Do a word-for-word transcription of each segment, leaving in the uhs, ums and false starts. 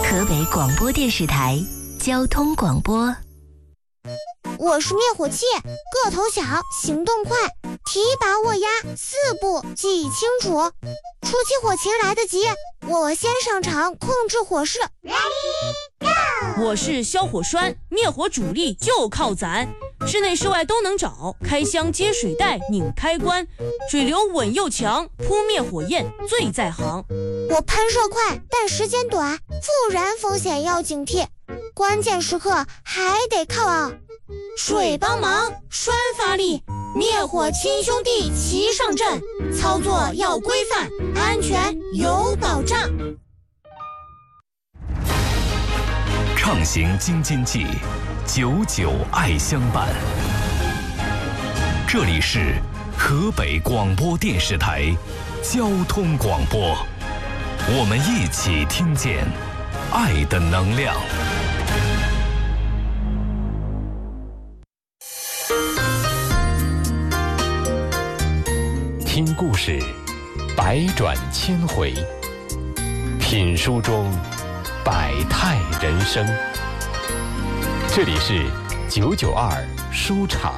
河北广播电视台交通广播。 我是灭火器，个头小，行动快，提拔握压，四步记忆清楚。初期火情来得及，我先上场控制火势。 我是消火栓，灭火主力就靠攒，室内室外都能找，开箱接水袋拧开关，水流稳又强，扑灭火焰最在行。 我喷射快，但时间短，复燃风险要警惕，关键时刻还得靠啊水帮忙，栓发力，灭火亲兄弟齐上阵，操作要规范，安全有保障。 畅行京津冀，久久爱相伴。这里是河北广播电视台交通广播，我们一起听见爱的能量。听故事，百转千回；品书中，百态人生。这里是九九二书场。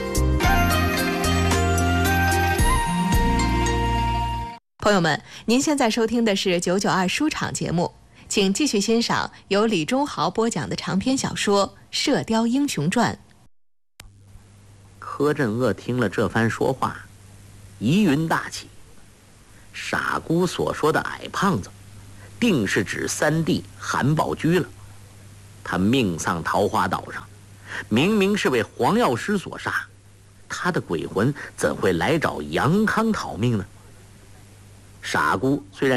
朋友们，您现在收听的是九九二书场节目，请继续欣赏由李忠豪播讲的长篇小说《射雕英雄传》。 柯镇恶听了这番说话，疑云大起。傻姑所说的矮胖子，定是指三弟韩宝驹了。他命丧桃花岛上，明明是被黄药师所杀，他的鬼魂怎会来找杨康讨命呢？傻姑虽然